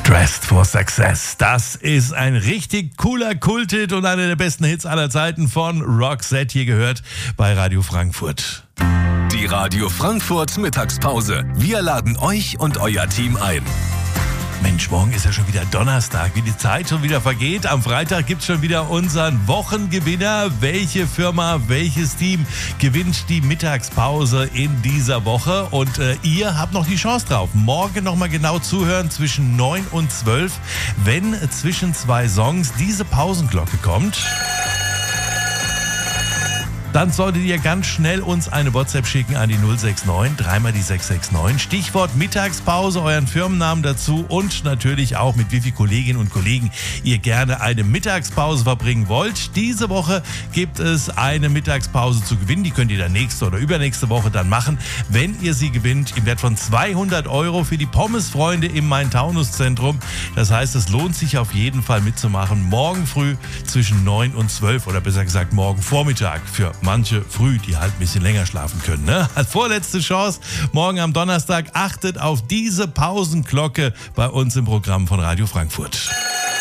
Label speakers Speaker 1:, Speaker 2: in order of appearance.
Speaker 1: Dressed for Success. Das ist ein richtig cooler Kulthit und einer der besten Hits aller Zeiten von Roxette, hier gehört bei Radio Frankfurt.
Speaker 2: Die Radio Frankfurt Mittagspause. Wir laden euch und euer Team ein.
Speaker 1: Mensch, morgen ist ja schon wieder Donnerstag, wie die Zeit schon wieder vergeht. Am Freitag gibt es schon wieder unseren Wochengewinner. Welche Firma, welches Team gewinnt die Mittagspause in dieser Woche? Und ihr habt noch die Chance drauf. Morgen nochmal genau zuhören zwischen 9 und 12, wenn zwischen zwei Songs diese Pausenglocke kommt. Dann solltet ihr ganz schnell uns eine WhatsApp schicken an die 069, dreimal die 669. Stichwort Mittagspause, euren Firmennamen dazu und natürlich auch mit wie vielen Kolleginnen und Kollegen ihr gerne eine Mittagspause verbringen wollt. Diese Woche gibt es eine Mittagspause zu gewinnen. Die könnt ihr dann nächste oder übernächste Woche dann machen, wenn ihr sie gewinnt, im Wert von 200 € für die Pommesfreunde im Main-Taunus-Zentrum. Das heißt, es lohnt sich auf jeden Fall mitzumachen. Morgen früh zwischen 9 und 12 oder besser gesagt morgen Vormittag für manche früh, die halt ein bisschen länger schlafen können. Ne? Als vorletzte Chance, morgen am Donnerstag, achtet auf diese Pausenglocke bei uns im Programm von Radio Frankfurt.